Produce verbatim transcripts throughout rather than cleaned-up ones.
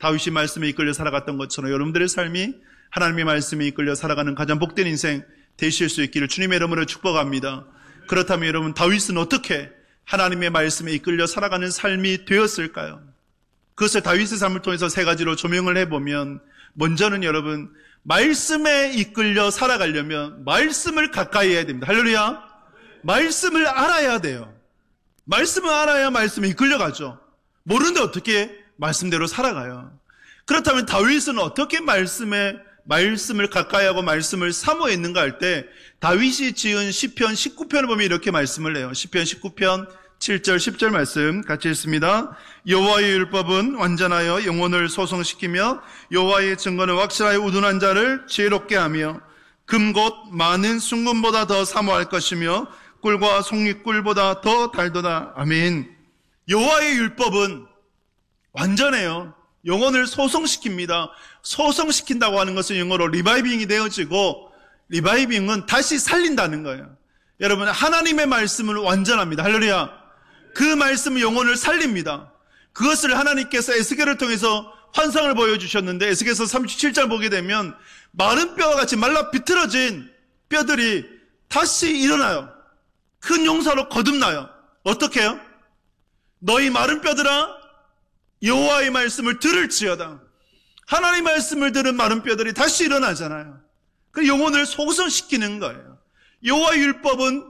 다윗이 말씀에 이끌려 살아갔던 것처럼 여러분들의 삶이 하나님의 말씀에 이끌려 살아가는 가장 복된 인생 되실 수 있기를 주님의 이름으로 축복합니다. 그렇다면 여러분, 다윗은 어떻게 하나님의 말씀에 이끌려 살아가는 삶이 되었을까요? 그것을 다윗의 삶을 통해서 세 가지로 조명을 해보면, 먼저는 여러분, 말씀에 이끌려 살아가려면 말씀을 가까이 해야 됩니다. 할렐루야. 말씀을 알아야 돼요. 말씀을 알아야 말씀에 이끌려가죠. 모르는데 어떻게 말씀대로 살아가요? 그렇다면 다윗은 어떻게 말씀에 말씀을 가까이 하고 말씀을 사모했는가 할 때, 다윗이 지은 시편 십구 편을 보면 이렇게 말씀을 해요. 시편 십구 편 칠 절 십 절 말씀 같이 읽습니다. 여호와의 율법은 완전하여 영혼을 소성시키며 여호와의 증거는 확실하여 우둔한 자를 지혜롭게 하며 금 곧 많은 순금보다 더 사모할 것이며 꿀과 송이꿀보다 더 달도다. 아멘. 여호와의 율법은 완전해요. 영혼을 소성시킵니다. 소성시킨다고 하는 것은 영어로 리바이빙이 되어지고, 리바이빙은 다시 살린다는 거예요. 여러분, 하나님의 말씀은 완전합니다. 할렐루야. 그 말씀은 영혼을 살립니다. 그것을 하나님께서 에스겔을 통해서 환상을 보여주셨는데, 에스겔서 삼십칠 절 보게 되면 마른 뼈와 같이 말라 비틀어진 뼈들이 다시 일어나요. 큰 용사로 거듭나요. 어떻게 해요? 너희 마른 뼈들아, 여호와의 말씀을 들을지어다. 하나님의 말씀을 들은 마른 뼈들이 다시 일어나잖아요. 그 영혼을 소성시키는 거예요. 여호와의 율법은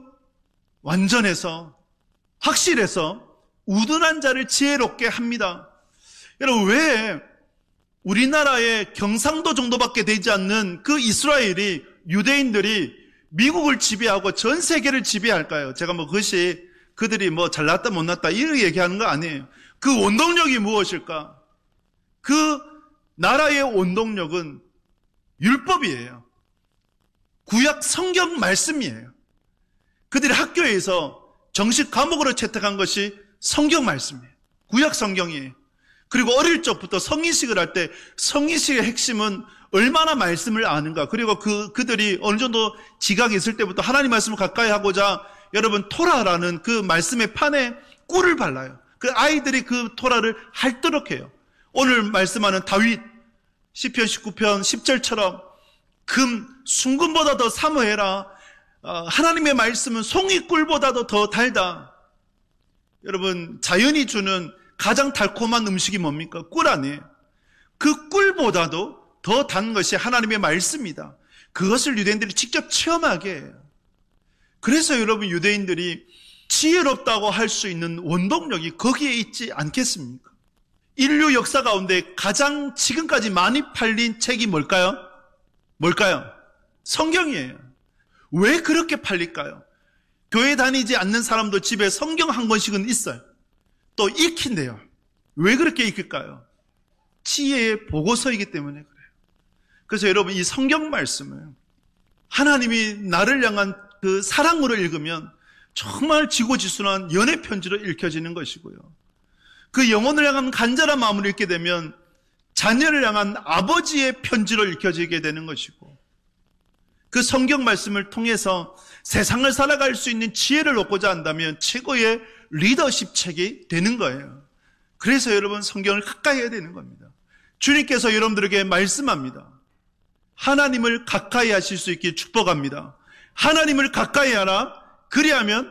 완전해서, 확실해서 우둔한 자를 지혜롭게 합니다. 여러분, 왜 우리나라의 경상도 정도밖에 되지 않는 그 이스라엘이, 유대인들이 미국을 지배하고 전 세계를 지배할까요? 제가 뭐 그것이 그들이 뭐 잘났다 못났다 이렇게 얘기하는 거 아니에요. 그 원동력이 무엇일까? 그 나라의 원동력은 율법이에요. 구약 성경 말씀이에요. 그들이 학교에서 정식 과목으로 채택한 것이 성경 말씀이에요. 구약 성경이에요. 그리고 어릴 적부터 성인식을 할 때 성인식의 핵심은 얼마나 말씀을 아는가, 그리고 그, 그들이 어느 정도 지각이 있을 때부터 하나님 말씀을 가까이 하고자 여러분 토라라는 그 말씀의 판에 꿀을 발라요. 그 아이들이 그 토라를 핥도록 해요. 오늘 말씀하는 다윗 시편 십구 편 십 절처럼 금, 순금보다 더 사모해라. 어, 하나님의 말씀은 송이꿀보다도 더 달다. 여러분, 자연이 주는 가장 달콤한 음식이 뭡니까? 꿀 아니에요. 그 꿀보다도 더 단 것이 하나님의 말씀이다. 그것을 유대인들이 직접 체험하게 해요. 그래서 여러분, 유대인들이 지혜롭다고 할 수 있는 원동력이 거기에 있지 않겠습니까? 인류 역사 가운데 가장 지금까지 많이 팔린 책이 뭘까요? 뭘까요? 성경이에요. 왜 그렇게 팔릴까요? 교회 다니지 않는 사람도 집에 성경 한 권씩은 있어요. 또 읽힌대요. 왜 그렇게 읽을까요? 지혜의 보고서이기 때문에 그래요. 그래서 여러분, 이 성경 말씀을 하나님이 나를 향한 그 사랑으로 읽으면 정말 지고지순한 연애 편지로 읽혀지는 것이고요. 그 영혼을 향한 간절한 마음으로 읽게 되면 자녀를 향한 아버지의 편지로 읽혀지게 되는 것이고, 그 성경 말씀을 통해서 세상을 살아갈 수 있는 지혜를 얻고자 한다면 최고의 리더십 책이 되는 거예요. 그래서 여러분, 성경을 가까이 해야 되는 겁니다. 주님께서 여러분들에게 말씀합니다. 하나님을 가까이 하실 수 있게 축복합니다. 하나님을 가까이 하라. 그리하면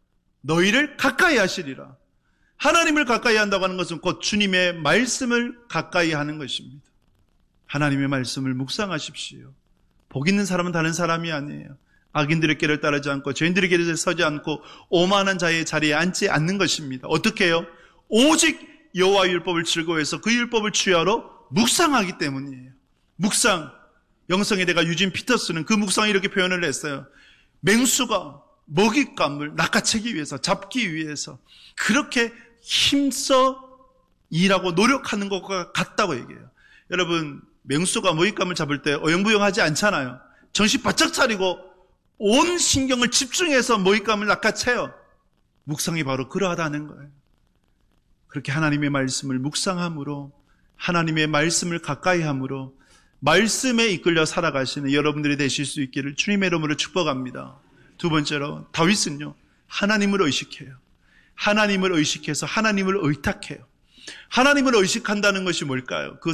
너희를 가까이 하시리라. 하나님을 가까이 한다고 하는 것은 곧 주님의 말씀을 가까이 하는 것입니다. 하나님의 말씀을 묵상하십시오. 복 있는 사람은 다른 사람이 아니에요. 악인들의 길을 따르지 않고 죄인들의 길에 서지 않고 오만한 자의 자리에 앉지 않는 것입니다. 어떻게 해요? 오직 여호와의 율법을 즐거워해서 그 율법을 주야로 묵상하기 때문이에요. 묵상. 영성의 대가 유진 피터스는 그 묵상을 이렇게 표현을 했어요. 맹수가 먹잇감을 낚아채기 위해서, 잡기 위해서 그렇게 힘써 일하고 노력하는 것과 같다고 얘기해요. 여러분, 맹수가 먹잇감을 잡을 때 어영부영하지 않잖아요. 정신 바짝 차리고 온 신경을 집중해서 먹잇감을 낚아채요. 묵상이 바로 그러하다는 거예요. 그렇게 하나님의 말씀을 묵상함으로, 하나님의 말씀을 가까이 함으로 말씀에 이끌려 살아가시는 여러분들이 되실 수 있기를 주님의 이름으로 축복합니다. 두 번째로, 다윗은요, 하나님을 의식해요. 하나님을 의식해서 하나님을 의탁해요. 하나님을 의식한다는 것이 뭘까요? 그